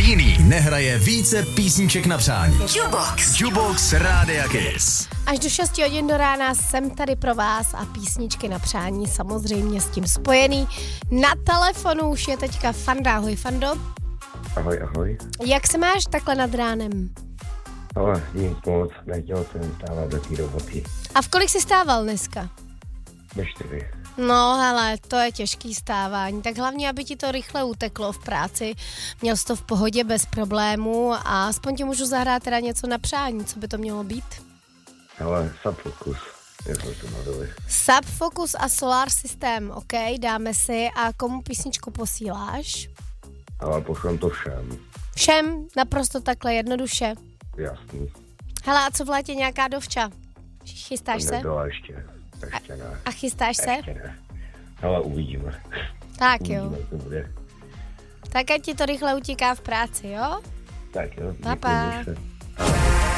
jiný nehraje více písniček na přání. Jukebox Rádia Kiss. Až do 6 hodin do rána jsem tady pro vás a písničky na přání samozřejmě s tím spojený. Na telefonu už je teďka Fanda. Ahoj, Fando. Ahoj, ahoj. Jak se máš takhle nad ránem? Ale nic moc, nechtěl jsem stávat do té roboty. A v kolik jsi stával dneska? Ve 4. No hele, to je těžký stávání, tak hlavně, aby ti to rychle uteklo v práci, měl jsi to v pohodě bez problémů a aspoň ti můžu zahrát teda něco na přání, co by to mělo být? Ale Subfocus, jak jsme to mluvili. Subfocus a Solar System, ok, dáme si. A komu písničku posíláš? Ale pošlem to všem. Všem, naprosto takhle jednoduše. Jasný. Hele, a co v létě nějaká dovča? Chystáš se? Nebyla ještě ne. A chystáš se? Ještě ne. Ale uvidíme. Tak Uvidíme, jo. jak to bude. Tak ať ti to rychle utíká v práci, jo? Tak jo, Pa, pa. děkuji.